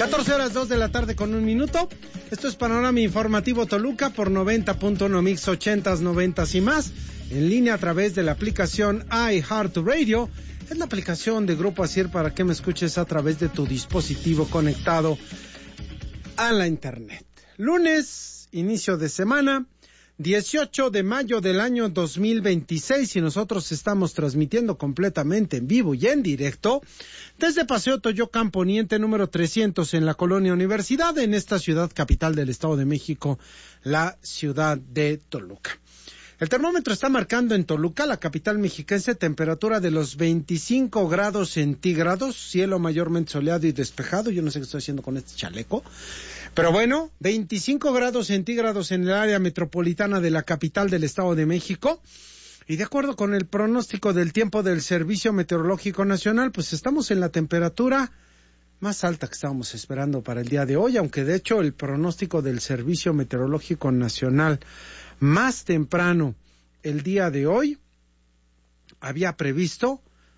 14:02 de la tarde con 1 minuto. Esto es Panorama Informativo Toluca por 90.1 Mix 80s, 90s y más. En línea a través de la aplicación iHeartRadio. Es la aplicación de Grupo Asir para que me escuches a través de tu dispositivo conectado a la internet. Lunes, inicio de semana, 18 de mayo del año 2026, y nosotros estamos transmitiendo completamente en vivo y en directo desde Paseo Toyocan Poniente número 300 en la Colonia Universidad, en esta ciudad capital del Estado de México, la ciudad de Toluca. El termómetro está marcando en Toluca, la capital mexiquense, temperatura de los 25 grados centígrados, cielo mayormente soleado y despejado. Yo no sé qué estoy haciendo con este chaleco, pero bueno, 25 grados centígrados en el área metropolitana de la capital del Estado de México. Y de acuerdo con el pronóstico del tiempo del Servicio Meteorológico Nacional, pues estamos en la temperatura más alta que estábamos esperando para el día de hoy, aunque de hecho el pronóstico del Servicio Meteorológico Nacional más temprano el día de hoy había previsto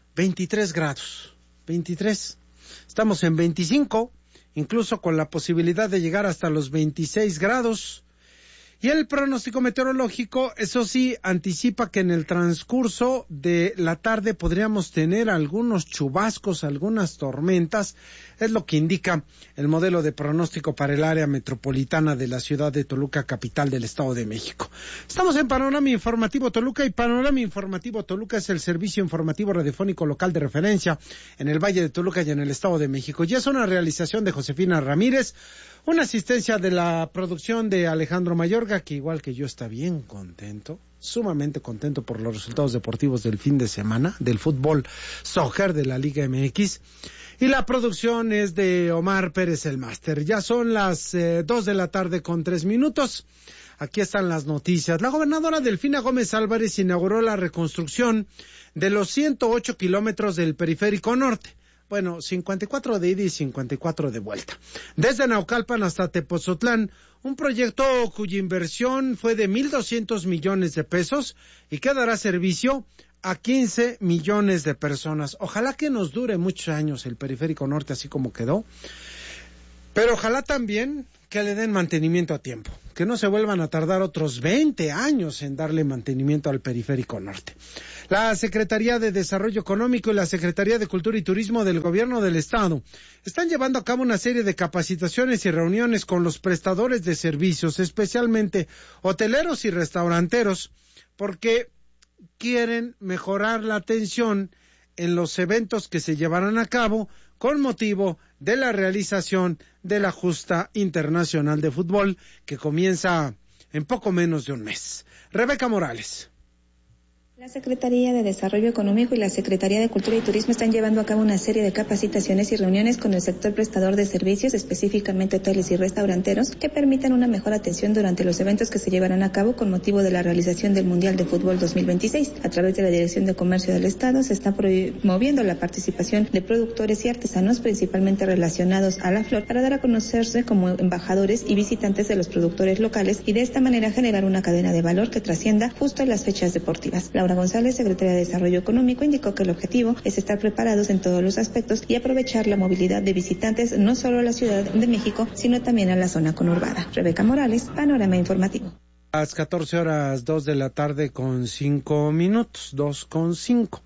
23 grados, 23. Estamos en 25, incluso con la posibilidad de llegar hasta los 26 grados. Y el pronóstico meteorológico, eso sí, anticipa que en el transcurso de la tarde podríamos tener algunos chubascos, algunas tormentas. Es lo que indica el modelo de pronóstico para el área metropolitana de la ciudad de Toluca, capital del Estado de México. Estamos en Panorama Informativo Toluca, y Panorama Informativo Toluca es el servicio informativo radiofónico local de referencia en el Valle de Toluca y en el Estado de México. Y es una realización de Josefina Ramírez, una asistencia de la producción de Alejandro Mayorga, que igual que yo está bien contento, sumamente contento por los resultados deportivos del fin de semana, del fútbol soccer de la Liga MX. Y la producción es de Omar Pérez, el máster. Ya son las 2 de la tarde con 3 minutos. Aquí están las noticias. La gobernadora Delfina Gómez Álvarez inauguró la reconstrucción de los 108 kilómetros del Periférico Norte. Bueno, 54 de ida y 54 de vuelta. Desde Naucalpan hasta Tepozotlán, un proyecto cuya inversión fue de 1,200 millones de pesos y que dará servicio a 15 millones de personas. Ojalá que nos dure muchos años el Periférico Norte así como quedó, pero ojalá también que le den mantenimiento a tiempo, que no se vuelvan a tardar otros 20 años en darle mantenimiento al Periférico Norte. La Secretaría de Desarrollo Económico y la Secretaría de Cultura y Turismo del Gobierno del Estado están llevando a cabo una serie de capacitaciones y reuniones con los prestadores de servicios, especialmente hoteleros y restauranteros, porque quieren mejorar la atención en los eventos que se llevarán a cabo con motivo de la realización de la Justa Internacional de Fútbol, que comienza en poco menos de un mes. Rebeca Morales. La Secretaría de Desarrollo Económico y la Secretaría de Cultura y Turismo están llevando a cabo una serie de capacitaciones y reuniones con el sector prestador de servicios, específicamente hoteles y restauranteros, que permitan una mejor atención durante los eventos que se llevarán a cabo con motivo de la realización del Mundial de Fútbol 2026. A través de la Dirección de Comercio del Estado se está promoviendo la participación de productores y artesanos, principalmente relacionados a la flor, para dar a conocerse como embajadores y visitantes de los productores locales y de esta manera generar una cadena de valor que trascienda justo en las fechas deportivas. Laura González, secretaria de Desarrollo Económico, indicó que el objetivo es estar preparados en todos los aspectos y aprovechar la movilidad de visitantes no solo a la Ciudad de México, sino también a la zona conurbada. Rebeca Morales, Panorama Informativo. A las 14:02 de la tarde con 5 minutos, 2:05.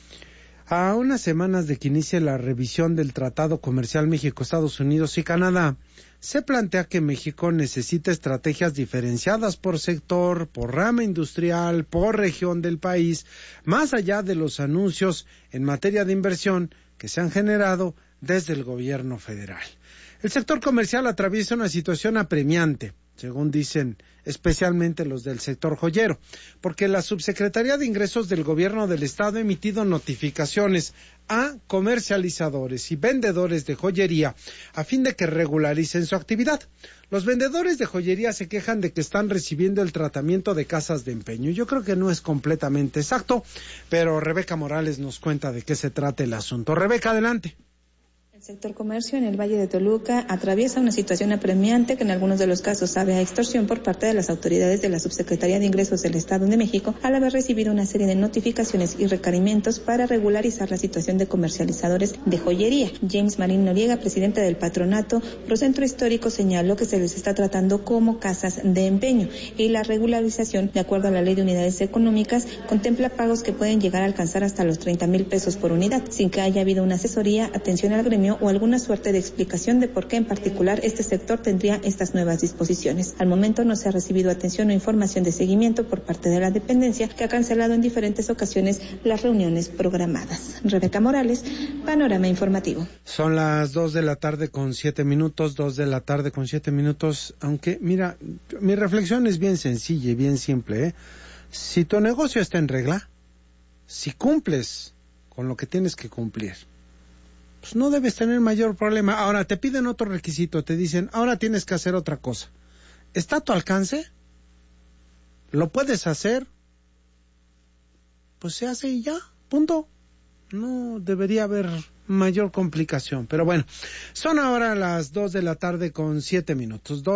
A unas semanas de que inicie la revisión del Tratado Comercial México, Estados Unidos y Canadá, se plantea que México necesita estrategias diferenciadas por sector, por rama industrial, por región del país, más allá de los anuncios en materia de inversión que se han generado desde el gobierno federal. El sector comercial atraviesa una situación apremiante, según dicen especialmente los del sector joyero, porque la Subsecretaría de Ingresos del Gobierno del Estado ha emitido notificaciones a comercializadores y vendedores de joyería a fin de que regularicen su actividad. Los vendedores de joyería se quejan de que están recibiendo el tratamiento de casas de empeño. Yo creo que no es completamente exacto, pero Rebeca Morales nos cuenta de qué se trata el asunto. Rebeca, adelante. El sector comercio en el Valle de Toluca atraviesa una situación apremiante que en algunos de los casos sabe a extorsión por parte de las autoridades de la Subsecretaría de Ingresos del Estado de México, al haber recibido una serie de notificaciones y requerimientos para regularizar la situación de comercializadores de joyería. James Marín Noriega, presidente del patronato Procentro Histórico, señaló que se les está tratando como casas de empeño y la regularización, de acuerdo a la Ley de Unidades Económicas, contempla pagos que pueden llegar a alcanzar hasta los 30,000 pesos por unidad, sin que haya habido una asesoría, atención al gremio o alguna suerte de explicación de por qué en particular este sector tendría estas nuevas disposiciones. Al momento no se ha recibido atención o información de seguimiento por parte de la dependencia, que ha cancelado en diferentes ocasiones las reuniones programadas. Rebeca Morales, Panorama Informativo. Son las 2:07 p.m, aunque mira, mi reflexión es bien sencilla y bien simple, Si tu negocio está en regla, si cumples con lo que tienes que cumplir, pues no debes tener mayor problema. Ahora te piden otro requisito, te dicen, ahora tienes que hacer otra cosa. ¿Está a tu alcance? ¿Lo puedes hacer? Pues se hace y ya, punto. No debería haber mayor complicación, pero bueno, son ahora las 2:07 p.m,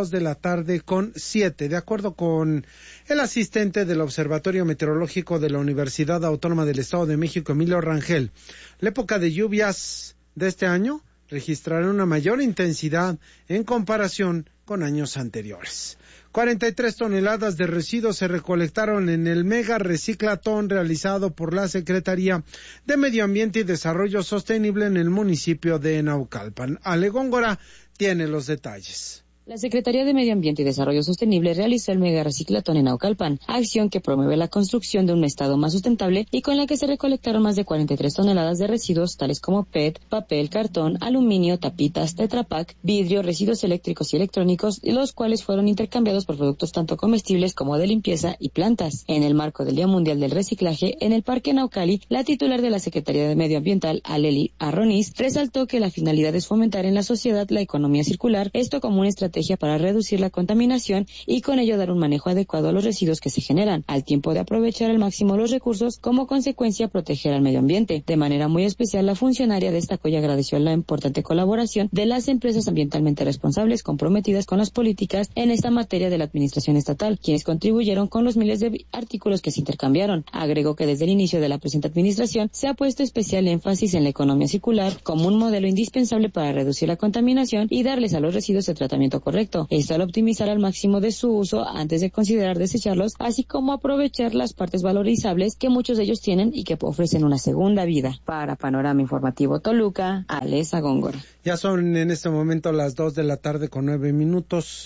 2:07, de acuerdo con el asistente del Observatorio Meteorológico de la Universidad Autónoma del Estado de México, Emilio Rangel. La época de lluvias de este año registrará una mayor intensidad en comparación con años anteriores. 43 toneladas de residuos se recolectaron en el mega reciclatón realizado por la Secretaría de Medio Ambiente y Desarrollo Sostenible en el municipio de Naucalpan. Ale Góngora tiene los detalles. La Secretaría de Medio Ambiente y Desarrollo Sostenible realizó el mega reciclatón en Naucalpan, acción que promueve la construcción de un estado más sustentable y con la que se recolectaron más de 43 toneladas de residuos tales como PET, papel, cartón, aluminio, tapitas, Tetra Pak, vidrio, residuos eléctricos y electrónicos, los cuales fueron intercambiados por productos tanto comestibles como de limpieza y plantas. En el marco del Día Mundial del Reciclaje, en el Parque Naucali, la titular de la Secretaría de Medio Ambiental, Aleli Arroniz, resaltó que la finalidad es fomentar en la sociedad la economía circular, esto como una estrategia para reducir la contaminación y con ello dar un manejo adecuado a los residuos que se generan, al tiempo de aprovechar al máximo los recursos, como consecuencia proteger al medio ambiente. De manera muy especial, la funcionaria destacó y agradeció la importante colaboración de las empresas ambientalmente responsables comprometidas con las políticas en esta materia de la administración estatal, quienes contribuyeron con los miles de artículos que se intercambiaron. Agregó que desde el inicio de la presente administración se ha puesto especial énfasis en la economía circular como un modelo indispensable para reducir la contaminación y darles a los residuos el tratamiento correcto. Esto al optimizar al máximo de su uso antes de considerar desecharlos, así como aprovechar las partes valorizables que muchos de ellos tienen y que ofrecen una segunda vida. Para Panorama Informativo Toluca, Alesa Góngora. Ya son en este momento las 2:09 p.m,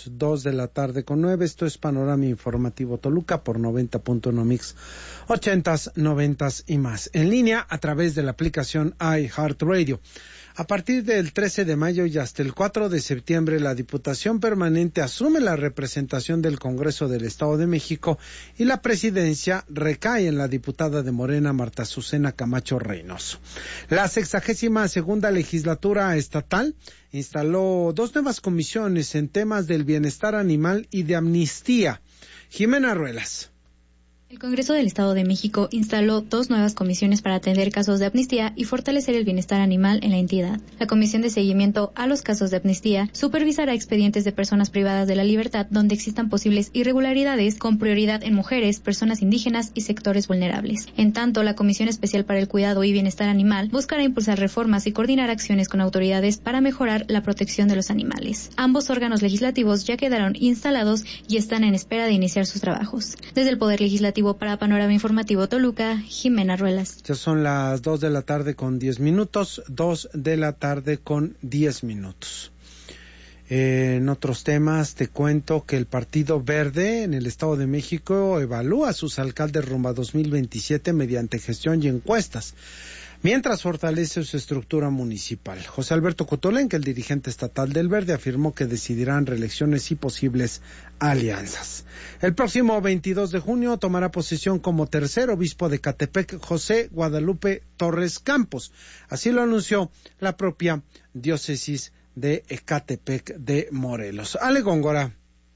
2:09 Esto es Panorama Informativo Toluca por 90.1 Mix 80s, 90s y más. En línea a través de la aplicación iHeartRadio. A partir del 13 de mayo y hasta el 4 de septiembre, la Diputación Permanente asume la representación del Congreso del Estado de México y la presidencia recae en la diputada de Morena, Marta Azucena Camacho Reynoso. La 62ª legislatura estatal instaló 2 nuevas comisiones en temas del bienestar animal y de amnistía. Jimena Ruelas. El Congreso del Estado de México instaló 2 nuevas comisiones para atender casos de amnistía y fortalecer el bienestar animal en la entidad. La Comisión de Seguimiento a los Casos de Amnistía supervisará expedientes de personas privadas de la libertad donde existan posibles irregularidades, con prioridad en mujeres, personas indígenas y sectores vulnerables. En tanto, la Comisión Especial para el Cuidado y Bienestar Animal buscará impulsar reformas y coordinar acciones con autoridades para mejorar la protección de los animales. Ambos órganos legislativos ya quedaron instalados y están en espera de iniciar sus trabajos. Desde el Poder Legislativo para Panorama Informativo Toluca, Jimena Ruelas. Ya son las 2:10 p.m, 2:10 p.m. En otros temas te cuento que el Partido Verde en el Estado de México evalúa a sus alcaldes rumbo a 2027 mediante gestión y encuestas, mientras fortalece su estructura municipal. José Alberto Cotolenque, el dirigente estatal del Verde, afirmó que decidirán reelecciones y posibles alianzas. El próximo 22 de junio tomará posesión como tercer obispo de Ecatepec José Guadalupe Torres Campos. Así lo anunció la propia diócesis de Ecatepec de Morelos. Ale Góngora.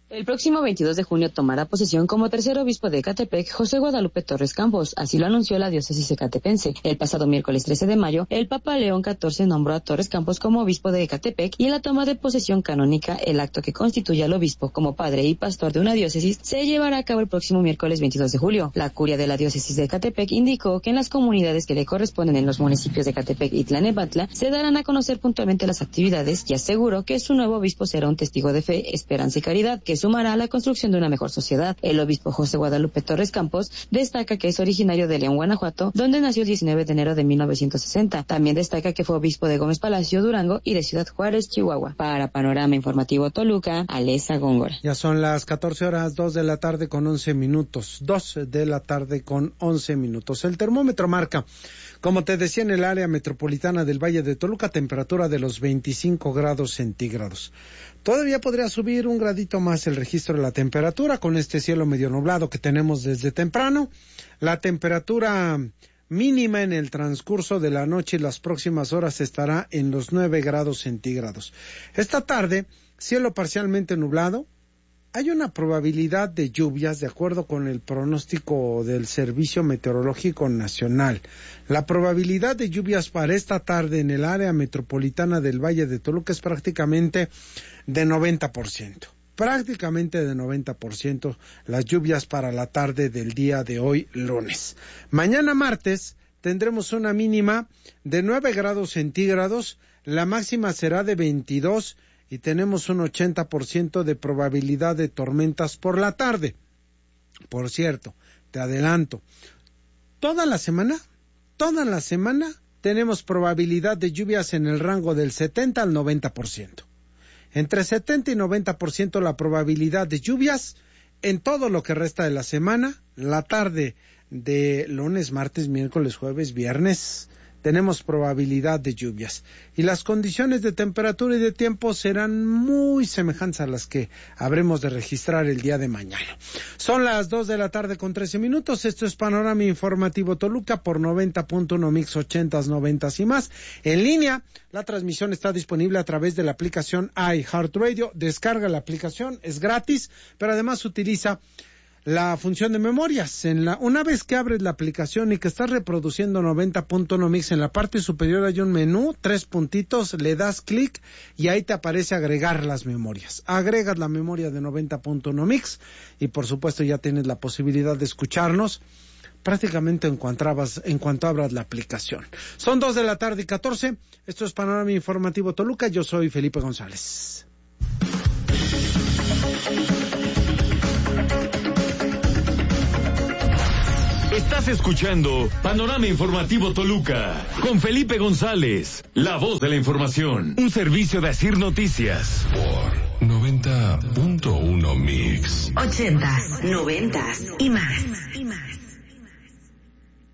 El próximo 22 de junio tomará posesión como tercer obispo de Ecatepec José Guadalupe Torres Campos, así lo anunció la diócesis ecatepense. El pasado miércoles 13 de mayo, el Papa León XIV nombró a Torres Campos como obispo de Ecatepec y en la toma de posesión canónica, el acto que constituye al obispo como padre y pastor de una diócesis, se llevará a cabo el próximo miércoles 22 de julio. La curia de la diócesis de Ecatepec indicó que en las comunidades que le corresponden en los municipios de Ecatepec y Tlanepantla se darán a conocer puntualmente las actividades y aseguró que su nuevo obispo será un testigo de fe, esperanza y caridad que sumará a la construcción de una mejor sociedad. El obispo José Guadalupe Torres Campos destaca que es originario de León, Guanajuato, donde nació el 19 de enero de 1960. También destaca que fue obispo de Gómez Palacio, Durango y de Ciudad Juárez, Chihuahua. Para Panorama Informativo Toluca, Alesa Góngora. Ya son las 14 horas, 2 de la tarde con 11 minutos. 2 de la tarde con 11 minutos. El termómetro marca, como te decía, en el área metropolitana del Valle de Toluca, temperatura de los 25 grados centígrados. Todavía podría subir un gradito más el registro de la temperatura con este cielo medio nublado que tenemos desde temprano. La temperatura mínima en el transcurso de la noche y las próximas horas estará en los 9 grados centígrados. Esta tarde, cielo parcialmente nublado. Hay una probabilidad de lluvias de acuerdo con el pronóstico del Servicio Meteorológico Nacional. La probabilidad de lluvias para esta tarde en el área metropolitana del Valle de Toluca es prácticamente de 90%. Prácticamente de 90% las lluvias para la tarde del día de hoy, lunes. Mañana martes tendremos una mínima de 9 grados centígrados, la máxima será de 22 y tenemos un 80% de probabilidad de tormentas por la tarde. Por cierto, te adelanto, toda la semana tenemos probabilidad de lluvias en el rango del 70 al 90%. Entre 70 y 90% la probabilidad de lluvias en todo lo que resta de la semana, la tarde de lunes, martes, miércoles, jueves, viernes. Tenemos probabilidad de lluvias y las condiciones de temperatura y de tiempo serán muy semejantes a las que habremos de registrar el día de mañana. Son las 2 de la tarde con 13 minutos. Esto es Panorama Informativo Toluca por 90.1 Mix 80s, 90s y más. En línea, la transmisión está disponible a través de la aplicación iHeartRadio. Descarga la aplicación, es gratis, pero además utiliza la función de memorias. Una vez que abres la aplicación y que estás reproduciendo 90.1 Mix, en la parte superior hay un menú, 3 puntitos, le das clic y ahí te aparece agregar las memorias. Agregas la memoria de 90.1 Mix y por supuesto ya tienes la posibilidad de escucharnos prácticamente en cuanto abras la aplicación. Son 2 de la tarde y 14. Esto es Panorama Informativo Toluca. Yo soy Felipe González. Estás escuchando Panorama Informativo Toluca con Felipe González, la voz de la información. Un servicio de Asir Noticias por 90.1 Mix. 80s, 90s y más.